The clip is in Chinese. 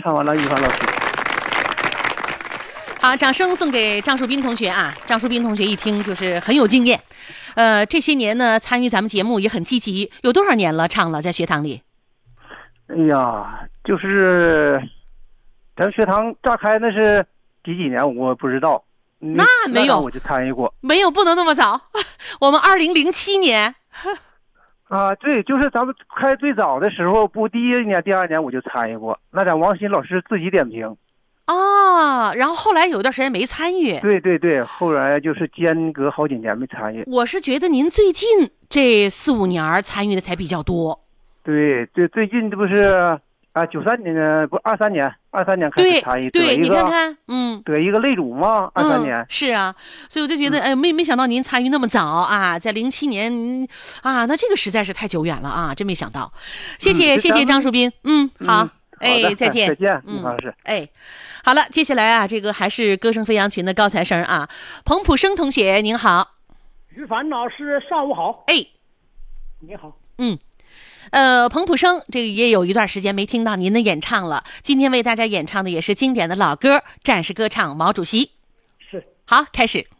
唱完了于凡老师。 好，掌声送给张树斌同学啊！张树斌同学一听就是很有经验，这些年呢参与咱们节目也很积极，有多少年了唱了在学堂里？ 哎呀，就是咱学堂炸开那是几年我不知道， 那没有我就参与过， 没有，不能那么早，我们2007年。 啊，对，就是咱们开最早的时候，不第一年、第二年我就参与过，那咱王鑫老师自己点评。 哦，然后后来有一段时间没参与。 对对对，后来就是间隔好几年没参与。 我是觉得您最近这4、5年参与的才比较多。 对，最近这不是93年不23年开始参与， 对，你看看， 得一个擂主嘛，23年。 是啊，所以我就觉得，没想到您参与那么早啊，在07年啊，那这个实在是太久远了啊，真没想到。谢谢张树斌，好，再见， 再见，老师， 好了，接下来啊，这个还是歌声飞扬群的高材生啊，彭普生同学您好， 于凡老师上午好，你好， 彭普生，这个也有一段时间没听到您的演唱了。今天为大家演唱的也是经典的老歌，战士歌唱毛主席。 是， 好，开始。